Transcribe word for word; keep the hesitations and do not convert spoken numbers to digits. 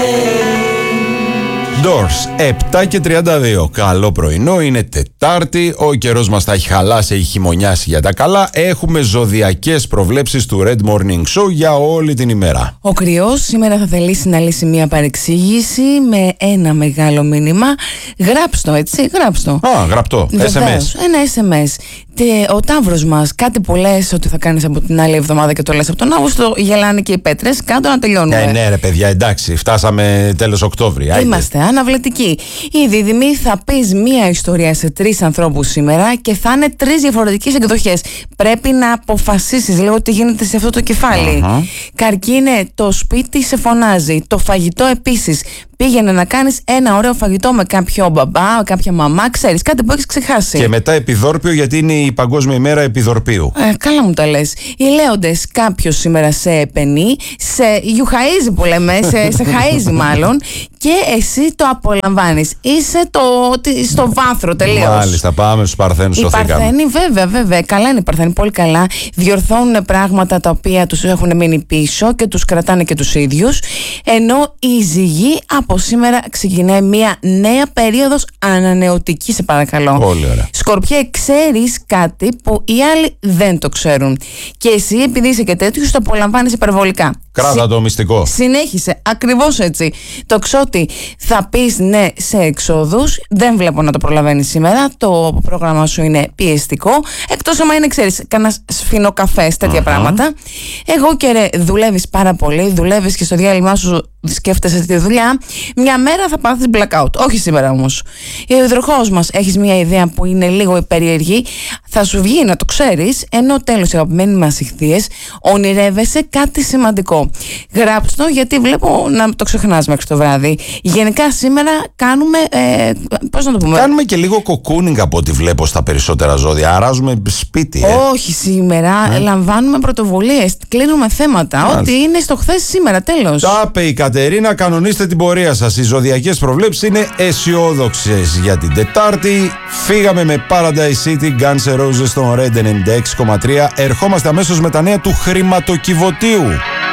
Doors, επτά και τριάντα δύο. Καλό πρωινό, είναι Τετάρτη. Ο καιρός μας τα έχει χαλάσει, έχει χειμωνιάσει για τα καλά. Έχουμε ζωδιακές προβλέψεις του Red Morning Show για όλη την ημέρα. Ο Κριός σήμερα θα θελήσει να λύσει μια παρεξήγηση με ένα μεγάλο μήνυμα. Γράψτε το, έτσι, γράψτε το. Α, γραπτό. Βεβαίως, ες εμ ες. Ένα ες εμ ες. Και ο Ταύρος μας, κάτι που λες ότι θα κάνεις από την άλλη εβδομάδα και το λες από τον Αύγουστο, γελάνε και οι πέτρες. Κάτω να τελειώνουμε. Ναι, ναι, ρε παιδιά, εντάξει, φτάσαμε τέλος Οκτώβρη. Άιντε. Είμαστε αναβλητικοί. Η Δίδυμη, θα πεις μία ιστορία σε τρεις ανθρώπους σήμερα και θα είναι τρεις διαφορετικές εκδοχές. Πρέπει να αποφασίσεις λίγο τι γίνεται σε αυτό το κεφάλι. Uh-huh. Καρκίνε, το σπίτι σε φωνάζει. Το φαγητό επίσης. Πήγαινε να κάνεις ένα ωραίο φαγητό με κάποιο μπαμπά, κάποια μαμά, ξέρεις, κάτι που έχεις ξεχάσει. Και μετά επιδόρπιο, γιατί είναι η Παγκόσμια ημέρα επιδορπίου. Ε, καλά μου τα λες. Οι Λέοντες, κάποιος σήμερα σε επενεί, σε γιουχαίζει που λέμε, σε, σε χαίζει μάλλον, και εσύ το απολαμβάνεις. Είσαι το, στο βάθρο τελείως. Μάλιστα, πάμε στους Παρθένους. Οι Παρθένοι, βέβαια, βέβαια. Καλά είναι οι Παρθένοι, πολύ καλά. Διορθώνουν πράγματα τα οποία τους έχουν μείνει πίσω και τους κρατάνε και τους ίδιους. Ενώ η Ζυγή από σήμερα ξεκινάει μια νέα περίοδος ανανεωτική, σε παρακαλώ. Πολύ ωραία. Σκορπιέ, ξέρεις κάτι που οι άλλοι δεν το ξέρουν. Και εσύ, επειδή είσαι και τέτοιος, το απολαμβάνεις υπερβολικά. Κράτα το μυστικό. Συνέχισε, ακριβώς έτσι. Το ξότι, θα πεις ναι σε εξόδους. Δεν βλέπω να το προλαβαίνεις σήμερα. Το πρόγραμμα σου είναι πιεστικό. Εκτός άμα είναι, ξέρεις, κανένα σφινοκαφές, τέτοια uh-huh. πράγματα. Εγώ και ρε, δουλεύεις πάρα πολύ. Δουλεύεις και στο διάλειμμα σου σκέφτεσαι τη δουλειά. Μια μέρα θα πάθεις blackout. Όχι σήμερα όμως. Ο υδροχόος μας, έχεις μια ιδέα που είναι λίγο περίεργη. Θα σου βγει να το ξέρεις. Ενώ τέλος, οι αγαπημένοι μας ηχθείες, ονειρεύεσαι κάτι σημαντικό. Γράψτε το, γιατί βλέπω να το ξεχνάς μέχρι το βράδυ. Γενικά σήμερα κάνουμε, ε, πώς να το πούμε, κάνουμε και λίγο κοκούνινγκ από ό,τι βλέπω στα περισσότερα ζώδια. Αράζουμε σπίτι, ε. Όχι σήμερα, ε. λαμβάνουμε πρωτοβουλίες, κλείνουμε θέματα. Μάλιστα. Ό,τι είναι στο χθες σήμερα, τέλος. Τα είπε η Κατερίνα, κανονίστε την πορεία σας. Οι ζωδιακές προβλέψεις είναι αισιόδοξες για την Τετάρτη. Φύγαμε με Paradise City, Guns N' Roses στον Red ενενήντα έξι κόμμα τρία. Ερχόμαστε αμέσως με τα νέα του χρηματοκιβωτίου.